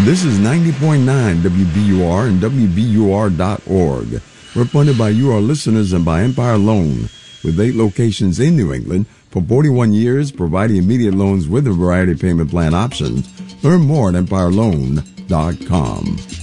This is 90.9 WBUR and WBUR.org. We're funded by you, our listeners, and by Empire Loan, with 8 locations in New England for 41 years, providing immediate loans with a variety of payment plan options. Learn more at EmpireLoan.com.